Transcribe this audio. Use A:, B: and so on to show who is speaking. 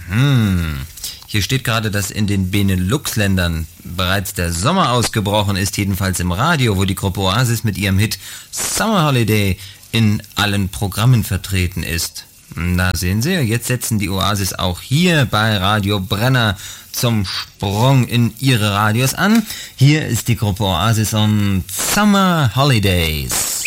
A: Hier steht gerade, dass in den Benelux-Ländern bereits der Sommer ausgebrochen ist, jedenfalls im Radio, wo die Gruppe Oasis mit ihrem Hit Summer Holiday in allen Programmen vertreten ist. Na sehen Sie, jetzt setzen die Oasis auch hier bei Radio Brenner zum Sprung in ihre Radios an. Hier ist die Gruppe Oasis und Summer Holidays.